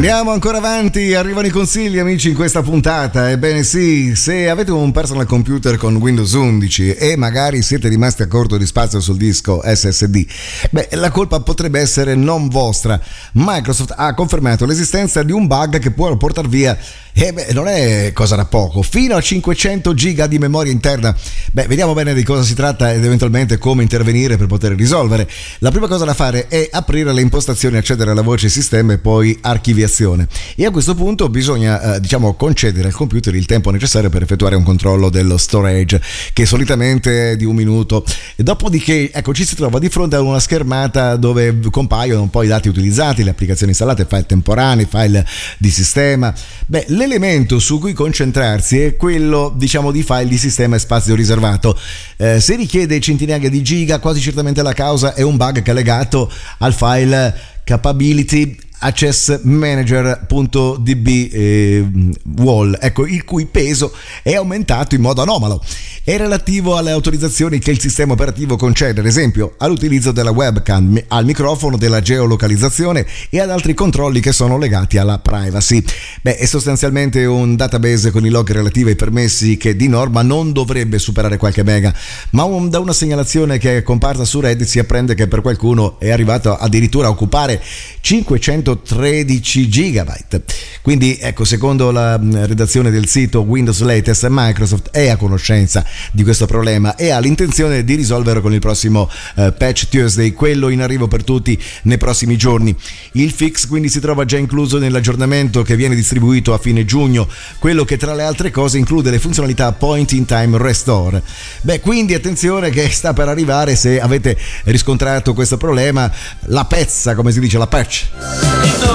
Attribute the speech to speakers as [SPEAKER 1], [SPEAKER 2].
[SPEAKER 1] Andiamo ancora avanti, arrivano i consigli amici in questa puntata. Ebbene sì, se avete un personal computer con Windows 11 e magari siete rimasti a corto di spazio sul disco SSD, la colpa potrebbe essere non vostra. Microsoft ha confermato l'esistenza di un bug che può portare via non è cosa da poco, fino a 500 giga di memoria interna. Vediamo bene di cosa si tratta ed eventualmente come intervenire per poter risolvere. La prima cosa da fare è aprire le impostazioni, accedere alla voce sistema e poi archiviazione, e a questo punto bisogna concedere al computer il tempo necessario per effettuare un controllo dello storage, che solitamente è di 1 minuto, e dopodiché ci si trova di fronte a una schermata dove compaiono un po' i dati utilizzati, le applicazioni installate, file temporanei, file di sistema. L'elemento su cui concentrarsi è quello di file di sistema e spazio riservato. Se richiede centinaia di giga, quasi certamente la causa è un bug che è legato al file capability access manager.db wall, il cui peso è aumentato in modo anomalo. È relativo alle autorizzazioni che il sistema operativo concede, ad esempio all'utilizzo della webcam, al microfono, della geolocalizzazione e ad altri controlli che sono legati alla privacy. È sostanzialmente un database con i log relativi ai permessi che di norma non dovrebbe superare qualche mega, ma da una segnalazione che è comparsa su Reddit si apprende che per qualcuno è arrivato addirittura a occupare 513 gigabyte. Quindi secondo la redazione del sito Windows Latest, Microsoft è a conoscenza di questo problema e ha l'intenzione di risolverlo con il prossimo Patch Tuesday, quello in arrivo per tutti nei prossimi giorni. Il fix quindi si trova già incluso nell'aggiornamento che viene distribuito a fine giugno, quello che tra le altre cose include le funzionalità Point in Time Restore. Quindi attenzione che sta per arrivare, se avete riscontrato questo problema, la pezza, come si dice, la patch.